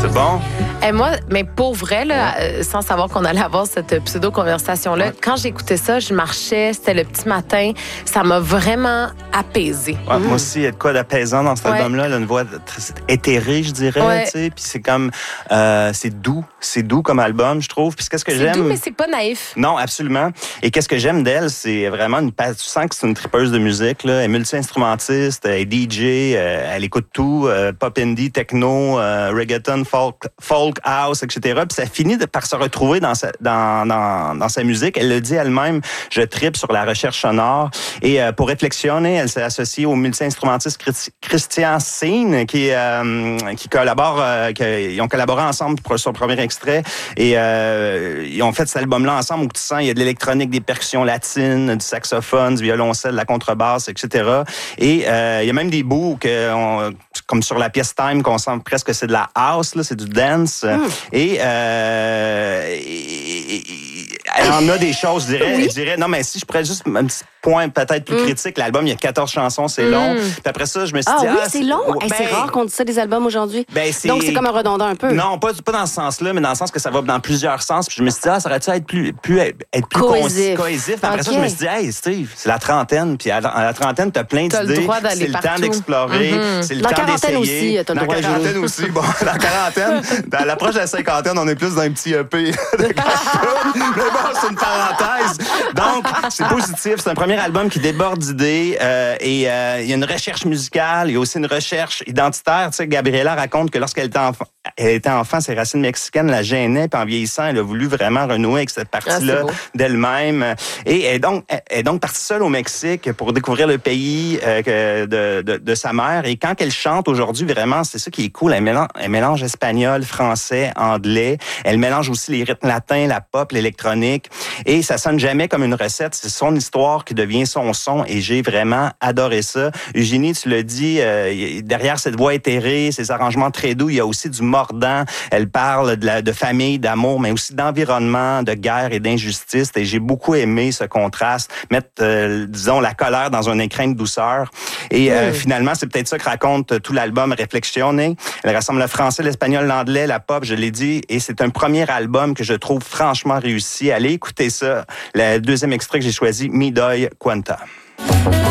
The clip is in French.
C'est bon? Et moi, mais pour vrai, là, sans savoir qu'on allait avoir cette pseudo-conversation-là, quand j'écoutais ça, je marchais, c'était le petit matin, ça m'a vraiment apaisée. Ouais, moi aussi, il y a de quoi d'apaisant dans cet album-là. Elle a une voix très éthérée, je dirais. Tu sais, puis c'est comme... c'est doux comme album, je trouve. Puis qu'est-ce que j'aime... C'est doux, mais c'est pas naïf. Non, absolument. Et qu'est-ce que j'aime d'elle, c'est vraiment tu sens que c'est une tripeuse de musique, là. Elle est multi-instrumentiste, elle est DJ, elle écoute tout, pop indie, techno, reggaeton, folk house, etc. Puis ça finit par se retrouver dans sa musique. Elle le dit elle-même, je tripe sur la recherche sonore. Et pour réflexionner, elle s'est associée au multi-instrumentiste Christian Scene qui collabore, ils ont collaboré ensemble pour son premier extrait. Et ils ont fait cet album-là ensemble où tu sens, il y a de l'électronique, des percussions latines, du saxophone, du violoncelle, de la contrebasse, etc. Et il y a même des bouts comme sur la pièce Time, qu'on sent presque que c'est de la house, là, c'est du dance. Et elle en a des choses, je dirais. Non, mais si je pourrais juste un petit point peut-être plus critique, l'album, il y a 14 chansons, c'est long. Puis après ça, je me suis dit... c'est long? C'est rare qu'on dise ça des albums aujourd'hui. Donc, c'est comme un redondant un peu. Non, pas dans ce sens-là, mais dans le sens que ça va dans plusieurs sens. Puis je me suis dit, ça aurait-tu être plus cohésif. Puis après ça, je me suis dit, hey, Steve, c'est la trentaine. Puis à la trentaine, t'as plein d'idées. C'est le temps d'explorer. C'est le temps d'essayer. Aussi, t'as le droit de jouer. La quarantaine aussi. Bon, la quarantaine, à l'approche de la cinquantaine, on est plus dans un petit EP. Mais bon, c'est une parenthèse. Donc, c'est positif. C'est un premier album qui déborde d'idées. Et il y a une recherche musicale. Il y a aussi une recherche identitaire. Tu sais, Gabriela raconte que lorsqu'elle était enfant, ses racines mexicaines la gênaient. Puis en vieillissant, elle a voulu vraiment renouer avec cette partie-là d'elle-même. Et elle est donc partie seule au Mexique pour découvrir le pays de sa mère. Et quand elle chante aujourd'hui, vraiment, c'est ça qui est cool. Elle mélange espagnol, français, anglais. Elle mélange aussi les rythmes latins, la pop, l'électronique. Et ça sonne jamais comme une recette. C'est son histoire qui devient son son. Et j'ai vraiment adoré ça. Eugénie, tu l'as dit, derrière cette voix éthérée, ces arrangements très doux, il y a aussi du mordant. Elle parle de famille, d'amour, mais aussi d'environnement, de guerre et d'injustice. Et j'ai beaucoup aimé ce contraste, mettre, disons, la colère dans un écrin de douceur. Et finalement, c'est peut-être ça que raconte tout l'album Réflexionner. Elle rassemble le français, l'espagnol, l'anglais, la pop, je l'ai dit. Et c'est un premier album que je trouve franchement réussi. Allez écouter ça. Le deuxième extrait que j'ai choisi, Mi doy cuenta.